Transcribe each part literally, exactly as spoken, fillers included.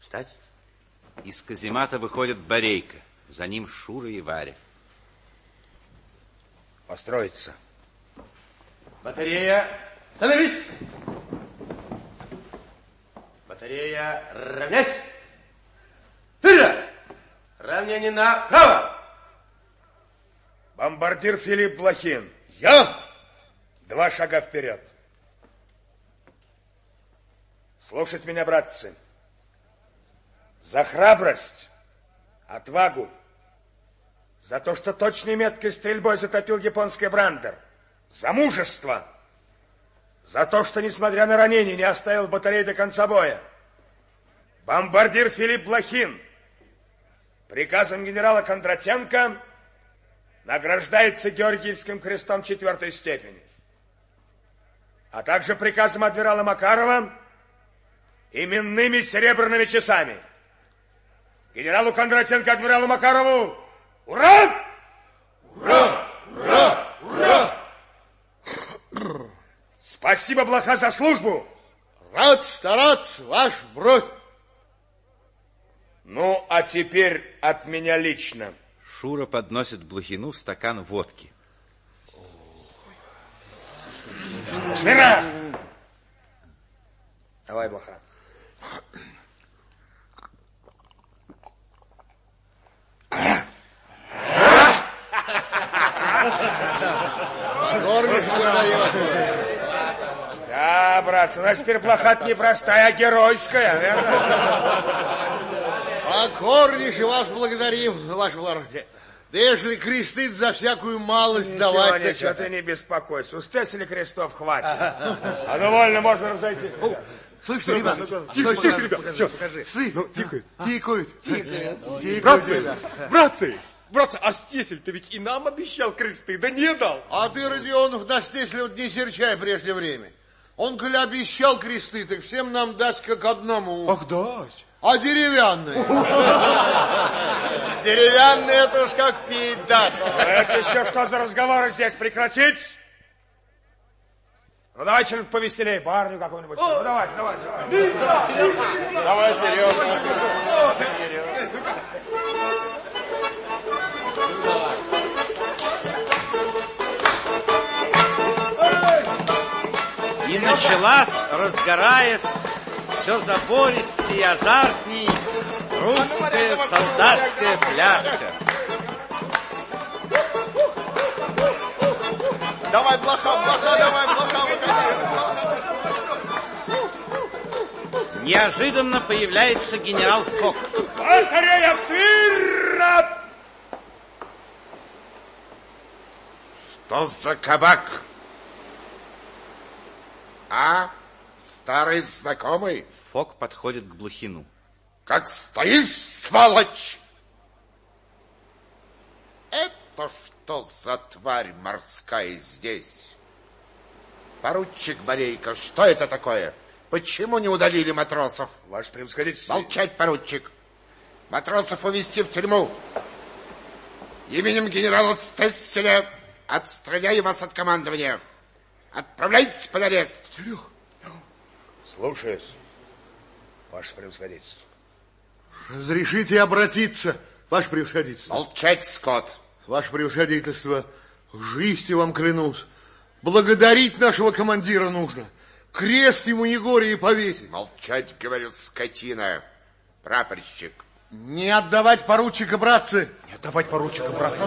Встать. Из каземата выходит Борейко. За ним Шура и Варя. Построиться. Батарея, становись! Батарея, равняйся! Вперед! Равнение направо! Бомбардир Филипп Блохин. Я! Два шага вперед. Слушать меня, братцы. За храбрость, отвагу, за то, что точной меткой стрельбой затопил японский брандер, за мужество, за то, что, несмотря на ранение, не оставил батареи до конца боя. Бомбардир Филипп Блохин приказом генерала Кондратенко награждается Георгиевским крестом четвертой степени, а также приказом адмирала Макарова именными серебряными часами. Генералу Кондратенко, адмиралу Макарову, ура! Ура! Ура! Ура! Спасибо, Блоха, за службу. Рад стараться, ваш бродь. Ну, а теперь от меня лично. Шура подносит Блохину стакан водки. Смирно! Давай, Блоха. Да, братцы, у нас теперь Блоха не простая, а геройская, верно? Покорнейше вас благодарим, ваше благородие. Да ежели крестить за всякую малость ничего, давать... Ничего, ты не беспокойся. У Стеселя крестов хватит. А довольно, можно разойтись. Слышите, ребята? Тише, тише, ребят. Все, покажи. Слышь, ну, тикают. Тикают. Тикают. Братцы, братцы, братцы, а Стесель-то ведь и нам обещал кресты, да не дал. А ты, Родионов, на Стеселя вот не серчай прежде время. Он, коли обещал кресты, так всем нам даст как одному. Ах, даст. А деревянные? Деревянные это уж как пить дать. Это еще что за разговоры здесь? Прекратить? Ну, давай что-нибудь повеселее, барню какую-нибудь. Ну, давайте, давайте, давайте. Давай, Серега. И началась, разгораясь, все забористей и азартней русская солдатская пляска. Давай, Блоха, Блоха, давай, Блоха. Неожиданно появляется генерал Фок. Батарея, свирно! Что за кабак? А? Старый знакомый? Фок подходит к Блохину. Как стоишь, сволочь? Это что за тварь морская здесь? Поручик Борейко, что это такое? Почему не удалили матросов? Ваше превосходительство. Молчать, поручик. Матросов увезти в тюрьму. Именем генерала Стесселя отстраняю вас от командования. Отправляйтесь под арест. Серег. Слушаюсь, ваше превосходительство. Разрешите обратиться, ваше превосходительство. Молчать, скот. Ваше превосходительство, жизнью вам клянусь. Благодарить нашего командира нужно. Крест ему Егории повесить. Молчать, говорю, скотина. Прапорщик. Не отдавать поручика, братцы. Не отдавать поручика, братцы.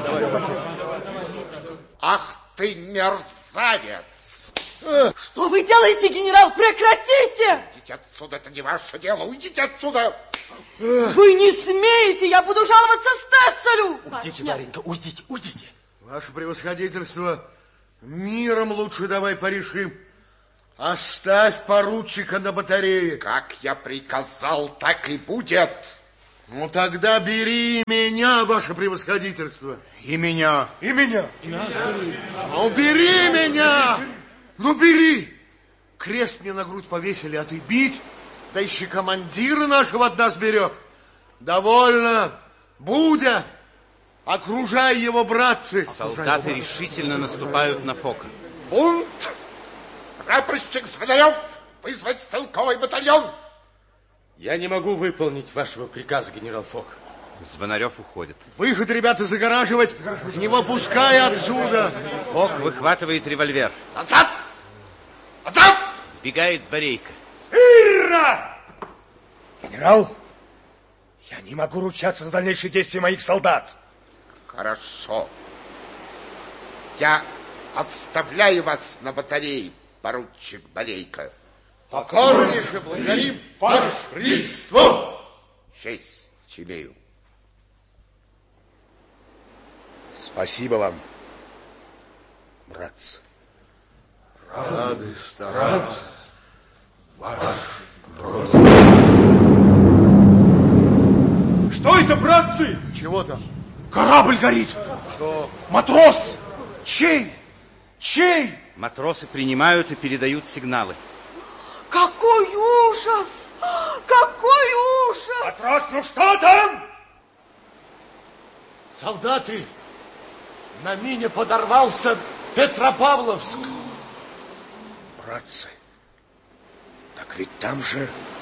Ах ты мерзавец! Что вы делаете, генерал? Прекратите! Уйдите отсюда, это не ваше дело. Уйдите отсюда! Вы не смеете, я буду жаловаться Стесселю. Уйдите, Варенька, уйдите, уйдите. Ваше превосходительство, миром лучше давай порешим. Оставь поручика на батарее. Как я приказал, так и будет. Ну тогда бери меня, ваше превосходительство. И меня. И меня. И нас бери. Ну бери меня. Ну бери. Крест мне на грудь повесили, а ты бить? Да еще командира нашего от нас берет. Довольно. Будя. Окружай его, братцы. Солдаты решительно наступают на Фока. Бунт! Прапорщик Звонарев, вызвать стрелковый батальон. Я не могу выполнить вашего приказа, генерал Фок. Звонарев уходит. Выход, ребята, загораживать, не выпуская отсюда. Фок выхватывает револьвер. Назад! Назад! Бегает Борейко. Ира! Генерал, я не могу ручаться за дальнейшие действия моих солдат. Хорошо. Я оставляю вас на батарее, поручик Борейко. Покорнейше благодарим ваше рейство. Честь имею. Спасибо вам, братцы. Рады стараться, ваш брод. Что это, братцы? Чего там? Корабль горит. Что? Матрос. Чей? Чей? Матросы принимают и передают сигналы. Какой ужас! Какой ужас! Матрос, ну что там? Солдаты, на мине подорвался Петропавловск. Братцы, так ведь там же